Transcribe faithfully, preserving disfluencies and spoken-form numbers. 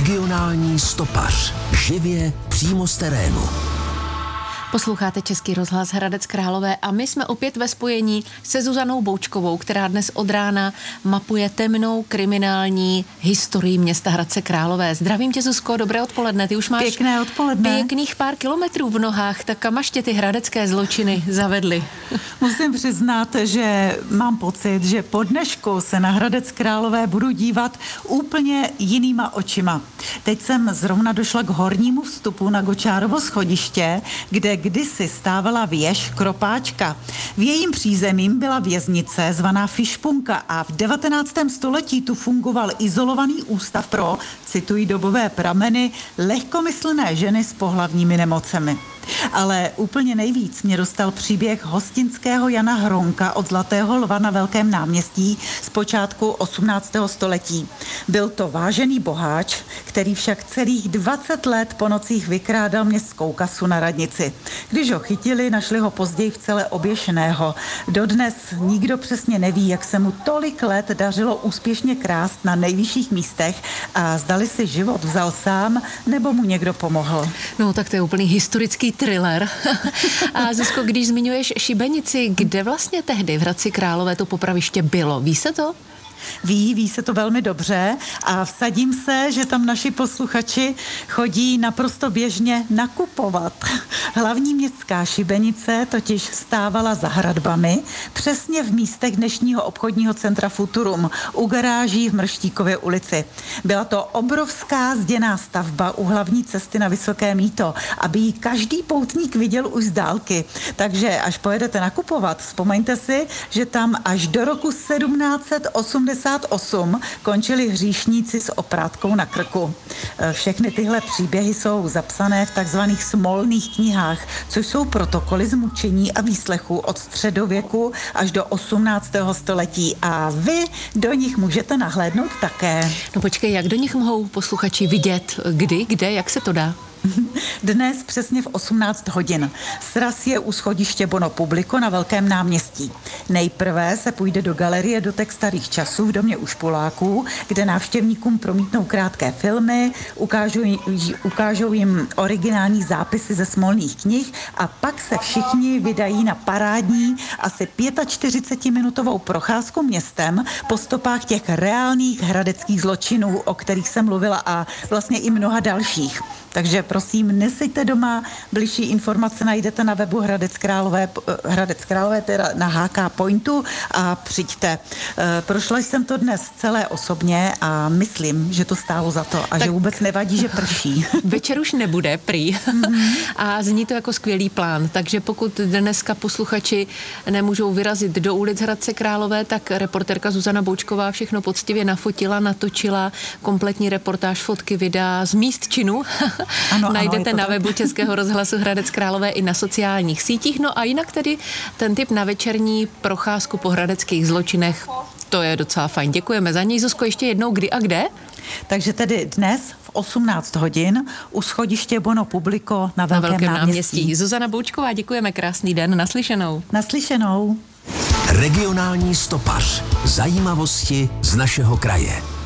Regionální stopař. Živě přímo z terénu. Posloucháte Český rozhlas Hradec Králové a my jsme opět ve spojení se Zuzanou Boučkovou, která dnes od rána mapuje temnou kriminální historii města Hradce Králové. Zdravím tě, Zuzko, dobré odpoledne. Ty už máš Pěkné odpoledne. Pěkných pár kilometrů v nohách, tak kam až tě ty hradecké zločiny zavedly? Musím přiznat, že mám pocit, že po dnešku se na Hradec Králové budu dívat úplně jinýma očima. Teď jsem zrovna došla k hornímu vstupu na Gočárovo schodiště, kde kdysi stávala věž Kropáčka. V jejím přízemím byla věznice zvaná Fišpunka a v devatenáctém století tu fungoval izolovaný ústav pro, cituji dobové prameny, lehkomyslné ženy s pohlavními nemocemi. Ale úplně nejvíc mě dostal příběh hostinského Jana Hronka od Zlatého lva na Velkém náměstí z počátku osmnáctého století. Byl to vážený boháč, který však celých dvacet let po nocích vykrádal městskou kasu na radnici. Když ho chytili, našli ho později v celé oběšeného. Dodnes nikdo přesně neví, jak se mu tolik let dařilo úspěšně krást na nejvyšších místech a zdali si život vzal sám, nebo mu někdo pomohl. No tak to je úplný historický thriller. A Zuzko, když zmiňuješ šibenici, kde vlastně tehdy v Hradci Králové to popraviště bylo? Ví se to? Ví, ví se to velmi dobře a vsadím se, že tam naši posluchači chodí naprosto běžně nakupovat. Hlavní městská šibenice totiž stávala za hradbami, přesně v místech dnešního obchodního centra Futurum, u garáží v Mrštíkově ulici. Byla to obrovská zděná stavba u hlavní cesty na Vysoké Mýto, aby ji každý poutník viděl už z dálky. Takže až pojedete nakupovat, vzpomeňte si, že tam až do roku sedmnáct set osmdesát osm končili hříšníci s oprátkou na krku. Všechny tyhle příběhy jsou zapsané v takzvaných smolných knihách, což jsou protokoly z mučení a výslechu od středověku až do osmnáctého století a vy do nich můžete nahlédnout také. No počkej, jak do nich mohou posluchači vidět? Kdy, kde, jak se to dá? Dnes přesně v osmnáct hodin. Sraz je u schodiště Bono Publico na Velkém náměstí. Nejprve se půjde do galerie Dotek starých časů v domě Ušpoláků, kde návštěvníkům promítnou krátké filmy, ukážou, ukážou jim originální zápisy ze smolných knih a pak se všichni vydají na parádní asi čtyřicetipětiminutovou procházku městem po stopách těch reálných hradeckých zločinů, o kterých jsem mluvila a vlastně i mnoha dalších. Takže prosím, neseďte doma, bližší informace najdete na webu Hradec Králové, Hradec Králové, teda na H K Pointu a přijďte. Prošla jsem to dnes celé osobně a myslím, že to stálo za to a tak že vůbec nevadí, že prší. Večer už nebude, prý. Mm-hmm. A zní to jako skvělý plán, takže pokud dneska posluchači nemůžou vyrazit do ulic Hradce Králové, tak reportérka Zuzana Boučková všechno poctivě nafotila, natočila kompletní reportáž, fotky, videa z míst činu. Ano, najdete ano, na tak. webu Českého rozhlasu Hradec Králové i na sociálních sítích. No a jinak tedy ten tip na večerní procházku po hradeckých zločinech, to je docela fajn. Děkujeme za něj. Zuzko, ještě jednou, kdy a kde? Takže tedy dnes v osmnáct hodin u schodiště Bono Publico na Velkém, na Velkém náměstí. náměstí. Zuzana Boučková, děkujeme, krásný den, naslyšenou. Naslyšenou. Regionální stopař. Zajímavosti z našeho kraje.